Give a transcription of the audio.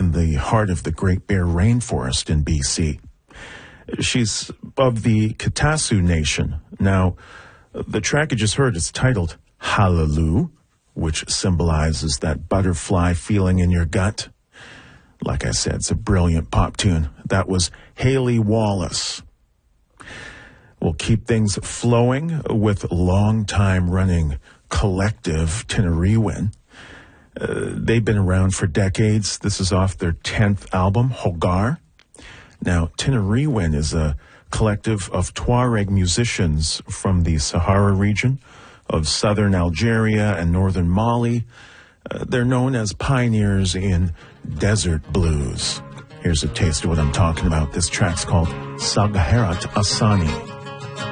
in the heart of the Great Bear Rainforest in BC. She's of the Kitassu Nation. Now, the track you just heard is titled Hallelujah, which symbolizes that butterfly feeling in your gut. Like I said, it's a brilliant pop tune. That was Haley Wallace. We'll keep things flowing with long-time running collective Tinariwen. They've been around for decades. This is off their 10th album, Hogar. Now, Tinariwen is a collective of Tuareg musicians from the Sahara region of southern Algeria and northern Mali. They're known as pioneers in desert blues. Here's a taste of what I'm talking about. This track's called Sagharat Asani.